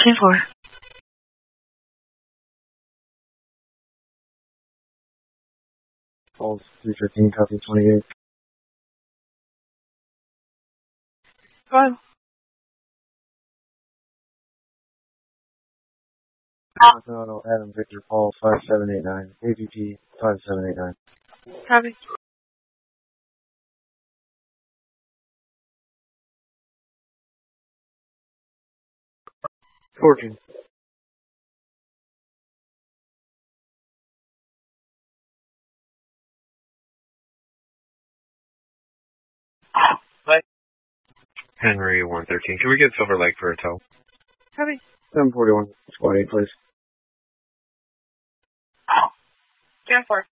10-4. Falls 315, copy 28. Go. Auto, Adam Victor Paul 5789. AVP 5789. Copy. Fortune. Henry 113. Can we get Silver Lake for a tow? Copy. 741, squad 8, please. 10-4.